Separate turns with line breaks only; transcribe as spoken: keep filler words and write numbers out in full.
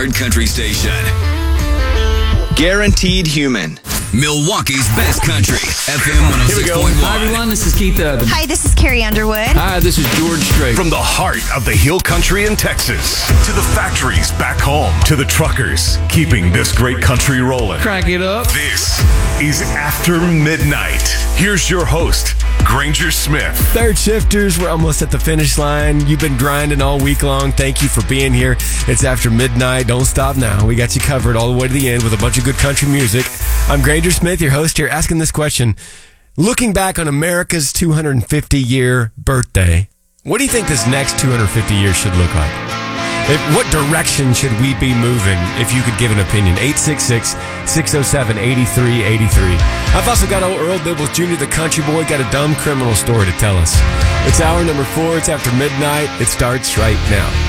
iHeart Country Station. Guaranteed Human. Milwaukee's best country. F M one oh six point one.
Hi, everyone. This is Keith Urban.
Hi, this is Carrie Underwood.
Hi, this is George Strait.
From the heart of the Hill Country in Texas to the factories back home to the truckers keeping this great country rolling.
Crank it up.
This is After Midnight. Here's your host, Granger Smith.
Third shifters, we're almost at the finish line. You've been grinding all week long. Thank you for being here. It's After Midnight. Don't stop now. We got you covered all the way to the end with a bunch of good country music. I'm Granger Smith, your host here, asking this question. Looking back on America's two hundred fifty year birthday, what do you think this next two hundred fifty years should look like? If, what direction should we be moving, if you could give an opinion? eight six six, six oh seven, eight three eight three. I've also got old Earl Dibbles Junior, the country boy, got a dumb criminal story to tell us. It's hour number four. It's After Midnight. It starts right now.